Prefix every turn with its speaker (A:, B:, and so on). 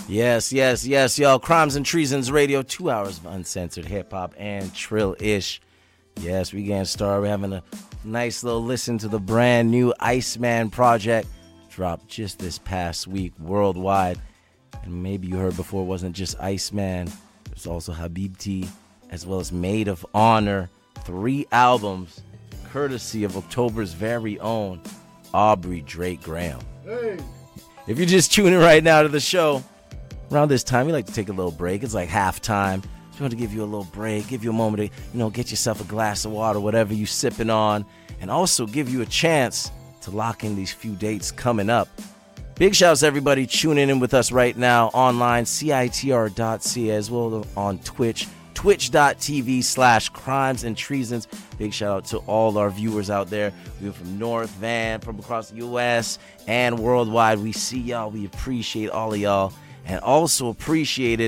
A: Yes, yes, yes, y'all. Crimes and Treasons Radio, 2 hours of uncensored hip-hop and trill-ish. Yes, we getting started. We're having a nice little listen to the brand new Iceman project. Dropped just this past week worldwide. And maybe you heard before, it wasn't just Iceman. There's also Habibti, as well as Maid of Honor. 3 albums, courtesy of October's very own Aubrey Drake Graham.
B: Hey.
A: If you're just tuning right now to the show, around this time, we like to take a little break. It's like halftime. Just want to give you a little break, give you a moment to, get yourself a glass of water, whatever you sipping on, and also give you a chance to lock in these few dates coming up. Big shouts to everybody tuning in with us right now online, CITR.ca, as well on Twitch, twitch.tv/crimes and treasons. Big shout out to all our viewers out there. We're from North Van, from across the U.S. and worldwide. We see y'all. We appreciate all of y'all. And also appreciate it